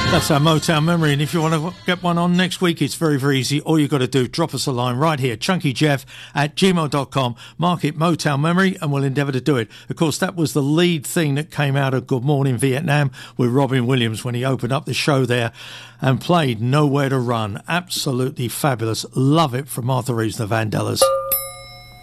That's our Motown memory, and if you want to get one on next week, it's very, very easy. All you've got to do, drop us a line right here, chunkyjeff@gmail.com, mark it Motown memory, and we'll endeavour to do it. Of course, that was the lead thing that came out of Good Morning Vietnam with Robin Williams when he opened up the show there and played Nowhere to Run. Absolutely fabulous. Love it from Martha Reeves and the Vandellas.